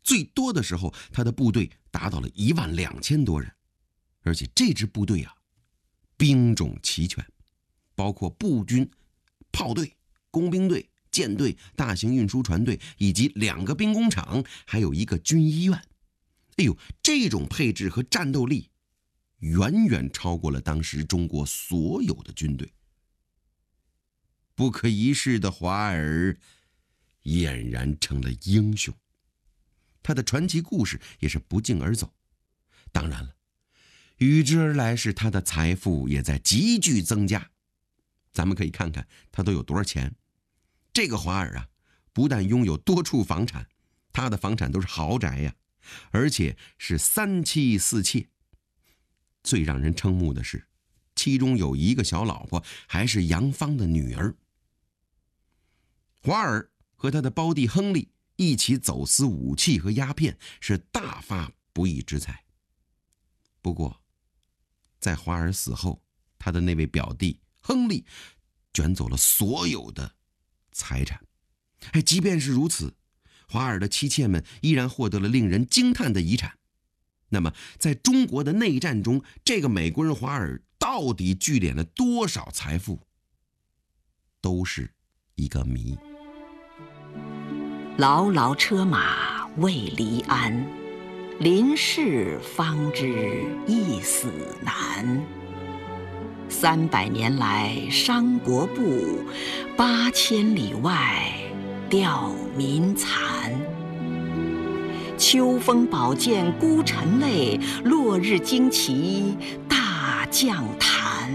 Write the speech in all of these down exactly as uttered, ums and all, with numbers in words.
最多的时候他的部队达到了一万两千多人，而且这支部队啊，兵种齐全，包括步军、炮队、工兵队、舰队、大型运输船队，以及两个兵工厂，还有一个军医院。哎呦，这种配置和战斗力远远超过了当时中国所有的军队。不可一世的华尔俨然成了英雄，他的传奇故事也是不胫而走。当然了，与之而来是他的财富也在急剧增加。咱们可以看看他都有多少钱。这个华尔啊，不但拥有多处房产，他的房产都是豪宅呀，而且是三妻四妾。最让人瞠目的是，其中有一个小老婆还是杨芳的女儿。华尔和他的胞弟亨利一起走私武器和鸦片，是大发不义之财。不过在华尔死后，他的那位表弟亨利卷走了所有的财产。哎，即便是如此，华尔的妻妾们依然获得了令人惊叹的遗产。那么在中国的内战中，这个美国人华尔到底聚敛了多少财富，都是一个谜。 牢牢车马未离鞍，临事方知一死难。三百年来伤国步，八千里外吊民残。秋风宝剑孤臣泪，落日旌旗大将坛。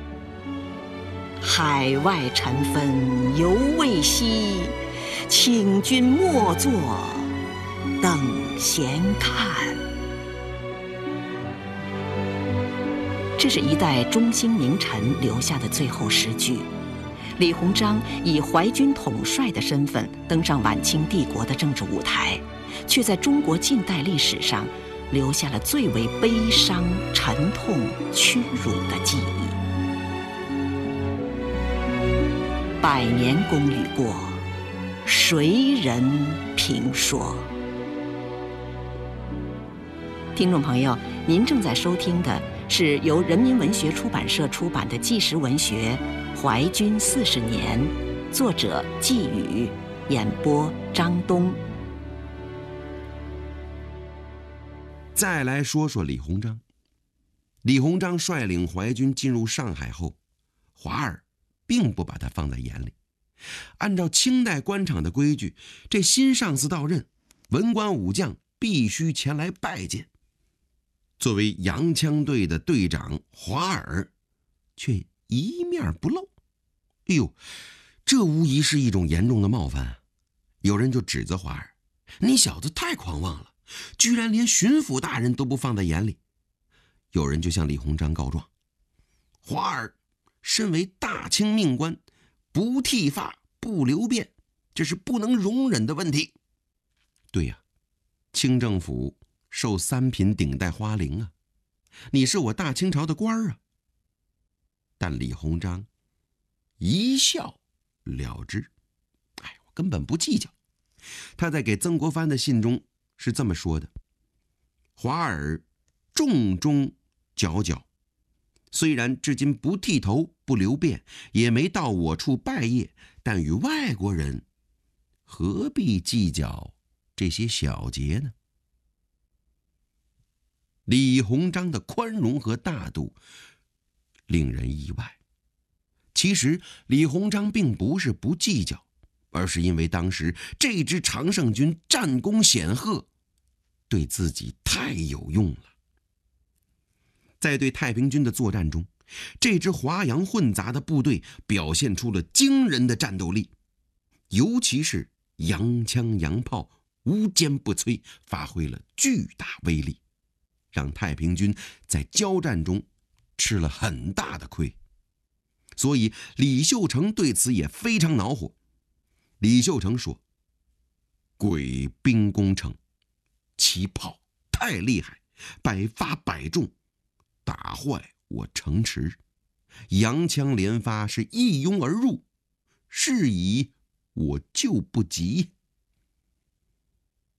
海外尘纷犹未息，请君莫作等闲看。这是一代中兴名臣留下的最后诗句。李鸿章以淮军统帅的身份登上晚清帝国的政治舞台，却在中国近代历史上留下了最为悲伤、沉痛、屈辱的记忆。百年功与过，谁人评说？听众朋友，您正在收听的是由人民文学出版社出版的纪实文学《淮军四十年》，作者季宇，演播张东。 再来说说李鸿章。李鸿章率领淮军进入上海后，华尔并不把他放在眼里。按照清代官场的规矩，这新上司到任，文官武将必须前来拜见。作为洋枪队的队长，华尔却一面不露。哎呦，这无疑是一种严重的冒犯。有人就指责华尔，你小子太狂妄了，居然连巡抚大人都不放在眼里。有人就向李鸿章告状，华尔身为大清命官，不剃发不留辫，这是不能容忍的问题。对呀、啊，清政府受三品顶戴花翎啊，你是我大清朝的官啊。但李鸿章一笑了之，哎，我根本不计较。他在给曾国藩的信中是这么说的：华尔重中皎皎，虽然至今不剃头不留辫，也没到我处拜谒，但与外国人何必计较这些小节呢？李鸿章的宽容和大度令人意外。其实李鸿章并不是不计较，而是因为当时这支常胜军战功显赫，对自己太有用了。在对太平军的作战中，这支华洋混杂的部队表现出了惊人的战斗力，尤其是洋枪洋炮无坚不摧，发挥了巨大威力，让太平军在交战中吃了很大的亏。所以李秀成对此也非常恼火。李秀成说，鬼兵攻城，其炮太厉害，百发百中，打坏我城池，洋枪连发是一拥而入，是以我救不及。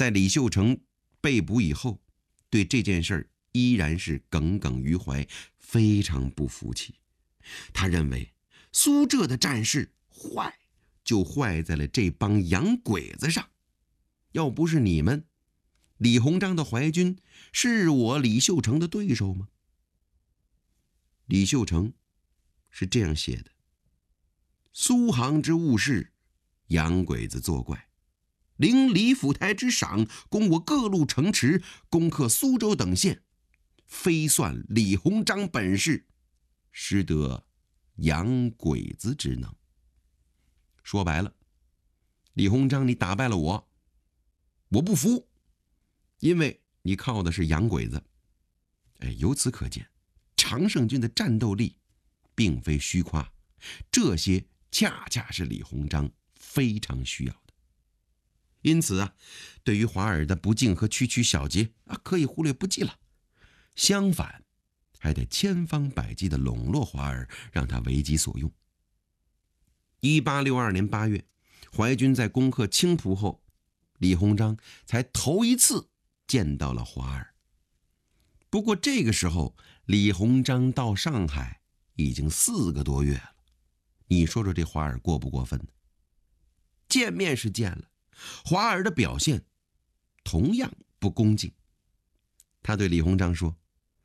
在李秀成被捕以后，对这件事依然是耿耿于怀，非常不服气。他认为苏浙的战事坏就坏在了这帮洋鬼子上，要不是你们，李鸿章的淮军是我李秀成的对手吗？李秀成是这样写的：苏杭之误事，洋鬼子作怪，领李府台之赏，攻我各路城池，攻克苏州等县，非算李鸿章本事，实得洋鬼子之能。说白了，李鸿章你打败了我，我不服，因为你靠的是洋鬼子。哎，由此可见，常胜军的战斗力并非虚夸，这些恰恰是李鸿章非常需要的。因此啊，对于华尔的不敬和区区小节啊，可以忽略不计了。相反，还得千方百计地笼络华尔，让他为己所用。一八六二年八月，淮军在攻克青浦后，李鸿章才头一次见到了华尔。不过这个时候，李鸿章到上海已经四个多月了。你说说这华尔过不过分呢？见面是见了，华尔的表现同样不恭敬。他对李鸿章说：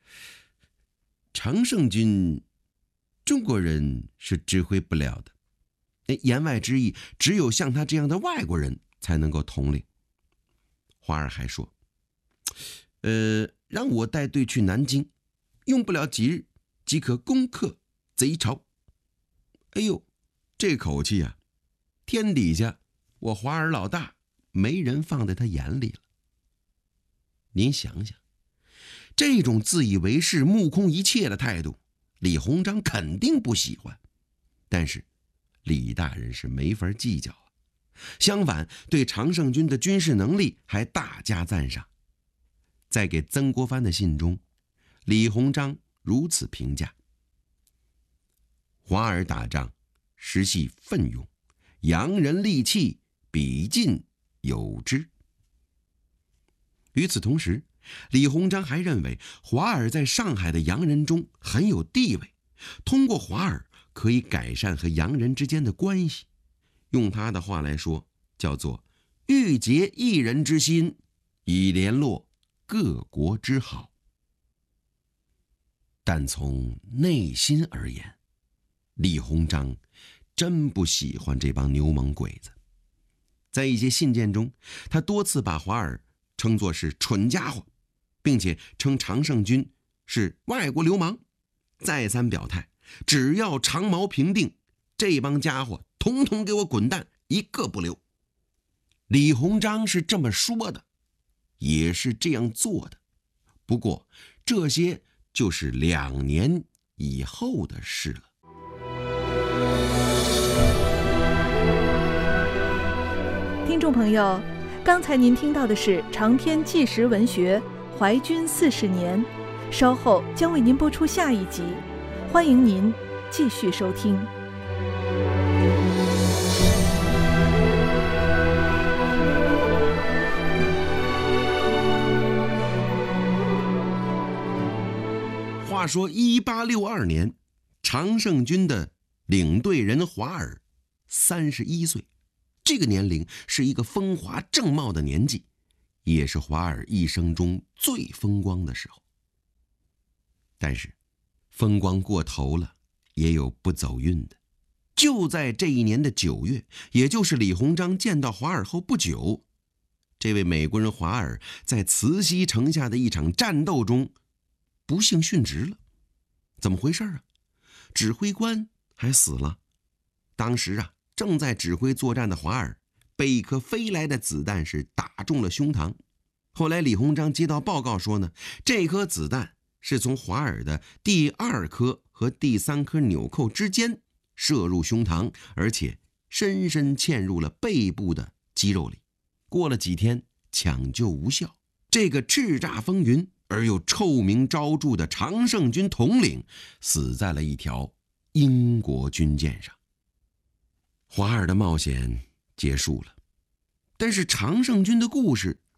常胜军中国人是指挥不了的，言外之意，只有像他这样的外国人才能够统领。华尔还说：呃，让我带队去南京，用不了几日即可攻克贼巢。哎呦，这口气啊，天底下我华尔老大没人放在他眼里了。您想想，这种自以为是、目空一切的态度，李鸿章肯定不喜欢。但是李大人是没法计较啊，相反，对常胜军的军事能力还大加赞赏。在给曾国藩的信中，李鸿章如此评价：华尔打仗实系奋勇，洋人利器比尽有之。与此同时，李鸿章还认为华尔在上海的洋人中很有地位，通过华尔可以改善和洋人之间的关系。用他的话来说，叫做欲结一人之心，以联络各国之好。但从内心而言，李鸿章真不喜欢这帮牛蒙鬼子。在一些信件中，他多次把华尔称作是蠢家伙，并且称常胜军是外国流氓，再三表态，只要长毛平定，这帮家伙统统给我滚蛋，一个不留。李鸿章是这么说的，也是这样做的，不过这些就是两年以后的事了。 听众朋友，刚才您听到的是长篇纪实文学《淮军四十年》，稍后将为您播出下一集，欢迎您继续收听。 话说一八六二年，常胜军的领队人华尔三十一岁，这个年龄是一个风华正茂的年纪，也是华尔一生中最风光的时候。但是风光过头了，也有不走运的。就在这一年的九月，也就是李鸿章见到华尔后不久，这位美国人华尔在慈溪城下的一场战斗中不幸殉职了。怎么回事啊？指挥官还死了。当时啊，正在指挥作战的华尔被一颗飞来的子弹是打中了胸膛。后来李鸿章接到报告说呢，这颗子弹是从华尔的第二颗和第三颗纽扣之间射入胸膛，而且深深嵌入了背部的肌肉里。过了几天，抢救无效。这个叱咤风云而又臭名昭著的常胜军统领死在了一条英国军舰上。华尔的冒险结束了，但是常胜军的故事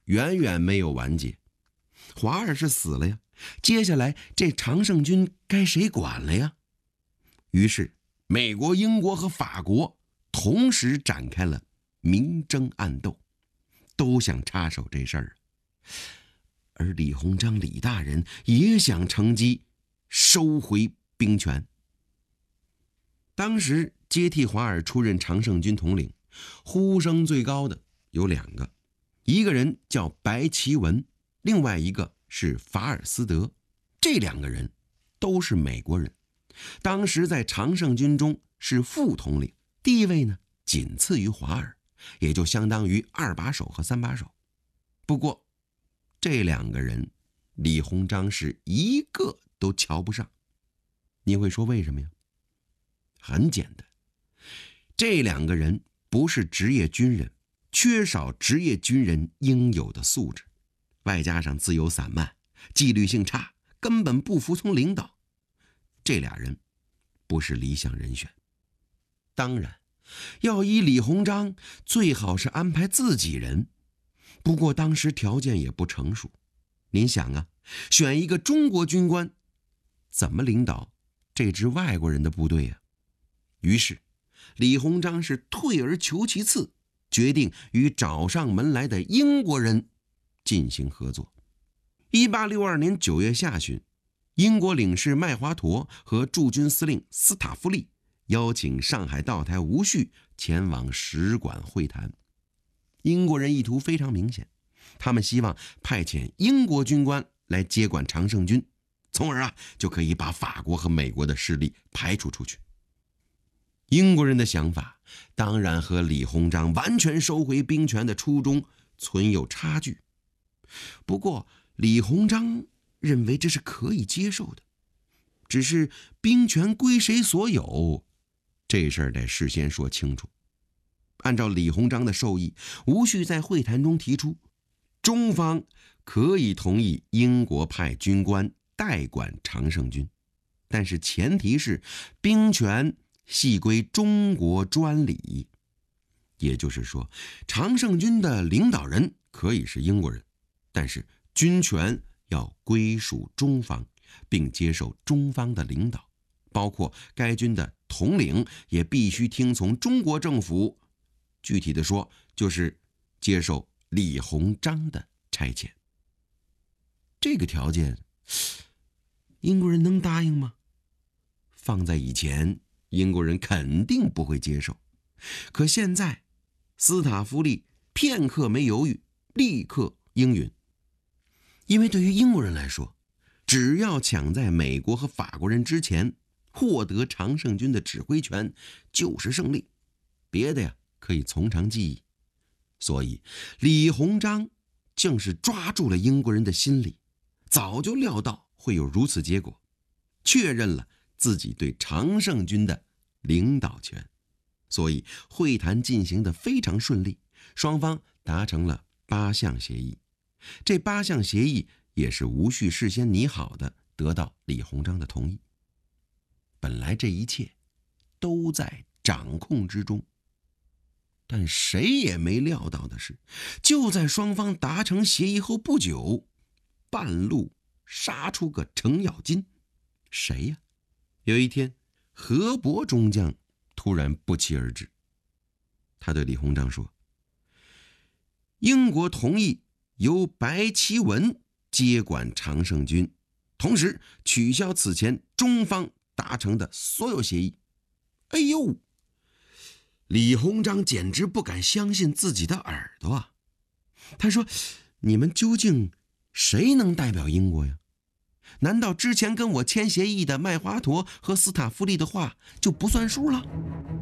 远远没有完结。华尔是死了呀，接下来这常胜军该谁管了呀？于是美国、英国和法国同时展开了明争暗斗，都想插手这事儿。而李鸿章李大人也想乘机收回兵权。当时接替华尔出任常胜军统领，呼声最高的有两个，一个人叫白其文，另外一个是法尔斯德。这两个人都是美国人，当时在常胜军中是副统领，地位呢仅次于华尔，也就相当于二把手和三把手。不过这两个人李鸿章是一个都瞧不上。你会说为什么呀？很简单，这两个人不是职业军人，缺少职业军人应有的素质，外加上自由散漫，纪律性差，根本不服从领导。这俩人不是理想人选。当然要依李鸿章，最好是安排自己人，不过当时条件也不成熟。您想啊，选一个中国军官怎么领导这支外国人的部队啊？于是李鸿章是退而求其次，决定与找上门来的英国人进行合作。一八六二年九月下旬，英国领事麦华陀和驻军司令斯塔夫利邀请上海道台吴旭前往使馆会谈。英国人意图非常明显，他们希望派遣英国军官来接管常胜军，从而啊就可以把法国和美国的势力排除出去。英国人的想法当然和李鸿章完全收回兵权的初衷存有差距，不过李鸿章认为这是可以接受的，只是兵权归谁所有，这事儿得事先说清楚。按照李鸿章的授意，吴旭在会谈中提出，中方可以同意英国派军官代管常胜军，但是前提是兵权系归中国专理。也就是说，常胜军的领导人可以是英国人，但是军权要归属中方，并接受中方的领导，包括该军的统领也必须听从中国政府，具体的说就是接受李鸿章的差遣。这个条件英国人能答应吗？放在以前，英国人肯定不会接受，可现在斯塔夫利片刻没犹豫，立刻应允。因为对于英国人来说，只要抢在美国和法国人之前获得常胜军的指挥权就是胜利，别的呀可以从长计议。所以李鸿章正是抓住了英国人的心理，早就料到会有如此结果，确认了自己对常胜军的领导权。所以会谈进行得非常顺利，双方达成了八项协议。这八项协议也是吴旭事先拟好的，得到李鸿章的同意。本来这一切都在掌控之中，但谁也没料到的是，就在双方达成协议后不久，半路杀出个程咬金。谁呀？有一天，何伯中将突然不期而至，他对李鸿章说，英国同意由白其文接管常胜军，同时取消此前中方达成的所有协议。哎呦，李鸿章简直不敢相信自己的耳朵啊！他说，你们究竟谁能代表英国呀？难道之前跟我签协议的麦华陀和斯塔夫利的话就不算数了？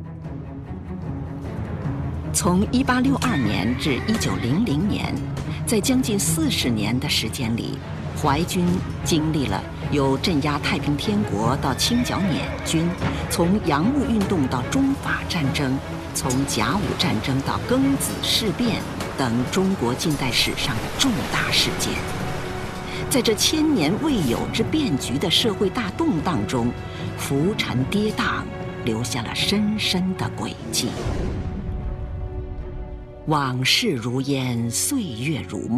从一八六二年至一九零零年，在将近四十年的时间里，淮军经历了由镇压太平天国到清剿捻军，从洋务运动到中法战争，从甲午战争到庚子事变等中国近代史上的重大事件。在这千年未有之变局的社会大动荡中，浮沉跌宕，留下了深深的轨迹。往事如烟，岁月如梦。